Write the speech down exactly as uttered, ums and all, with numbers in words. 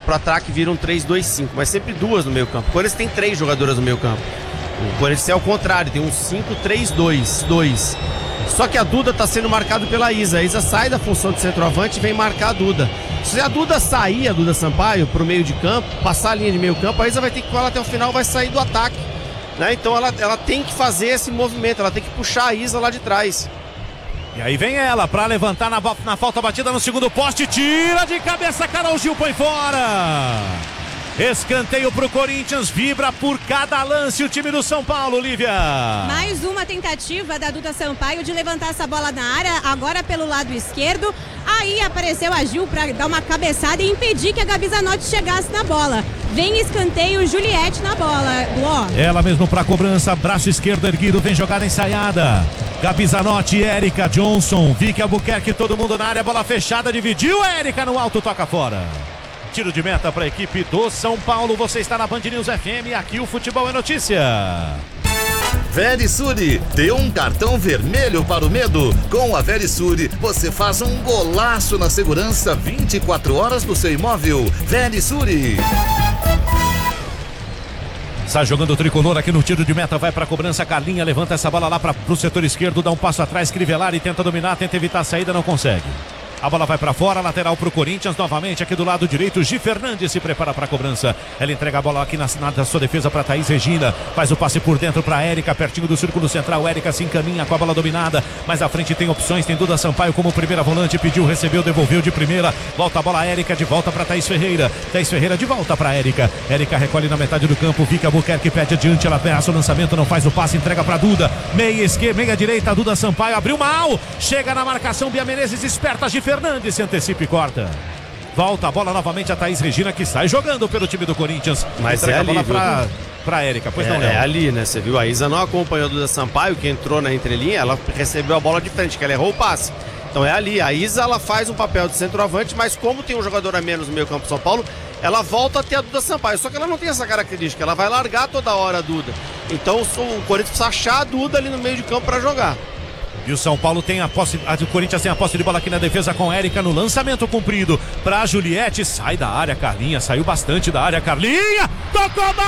pro ataque vira um três dois cinco, mas sempre duas no meio campo. O Corinthians tem três jogadoras no meio campo. O Corinthians é o contrário, tem um cinco três dois dois. Só que a Duda tá sendo marcado pela Isa. A Isa sai da função de centroavante e vem marcar a Duda. Se a Duda sair, a Duda Sampaio, pro meio de campo, passar a linha de meio campo, a Isa vai ter que ir até o final, vai sair do ataque, né? Então ela, ela tem que fazer esse movimento, ela tem que puxar a Isa lá de trás. E aí vem ela pra levantar na, na falta batida no segundo poste, tira de cabeça, Carol Gil põe fora. Escanteio pro Corinthians, vibra por cada lance o time do São Paulo, Lívia. Mais uma tentativa da Duda Sampaio de levantar essa bola na área, agora pelo lado esquerdo. Aí apareceu a Gil para dar uma cabeçada e impedir que a Gabi Zanotti chegasse na bola. Vem escanteio, Juliette na bola. Uó. Ela mesmo pra cobrança, braço esquerdo erguido, vem jogada ensaiada. Gabi Zanotti, Érica Johnson, Vicky Albuquerque, todo mundo na área, bola fechada, dividiu, Érica no alto, toca fora. Tiro de meta para a equipe do São Paulo. Você está na Band News F M, aqui o futebol é notícia. Verisure, dê um cartão vermelho para o medo. Com a Verisure, você faz um golaço na segurança vinte e quatro horas do seu imóvel. Verisure. Está jogando o tricolor aqui no tiro de meta, vai para a cobrança, Carlinha levanta essa bola lá para o setor esquerdo, dá um passo atrás, Crivellari tenta dominar, tenta evitar a saída, não consegue. A bola vai para fora, lateral para o Corinthians, novamente aqui do lado direito, Gi Fernandes se prepara para a cobrança. Ela entrega a bola aqui na, na sua defesa para Thaís Regina, faz o passe por dentro para Érica, pertinho do círculo central. Érica se encaminha com a bola dominada, mas à frente tem opções, tem Duda Sampaio como primeira volante, pediu, recebeu, devolveu de primeira, volta a bola Érica, de volta para Thaís Ferreira, Thaís Ferreira de volta para Érica, Érica recolhe na metade do campo, Vicky Albuquerque pede adiante, ela ameaça o lançamento, não faz o passe, entrega para Duda, meia esquerda, meia direita, Duda Sampaio abriu mal, chega na marcação, Bia Menezes esperta, Gi Fernandes se antecipa e corta. Volta a bola novamente a Thaís Regina, que sai jogando pelo time do Corinthians. Mas é a ali, bola viu? pra, pra Érica, pois é, não, Léo? É ali, né? Você viu? A Isa não acompanhou a Duda Sampaio, que entrou na entrelinha, ela recebeu a bola de frente, que ela errou o passe. Então é ali. A Isa, ela faz um papel de centroavante, mas como tem um jogador a menos no meio campo de São Paulo, ela volta até a Duda Sampaio. Só que ela não tem essa característica, ela vai largar toda hora a Duda. Então o Corinthians precisa achar a Duda ali no meio de campo para jogar. E o São Paulo tem a posse, a, o Corinthians tem a posse de bola aqui na defesa com Érica no lançamento comprido pra Juliette, sai da área, Carlinha, saiu bastante da área, Carlinha, tocou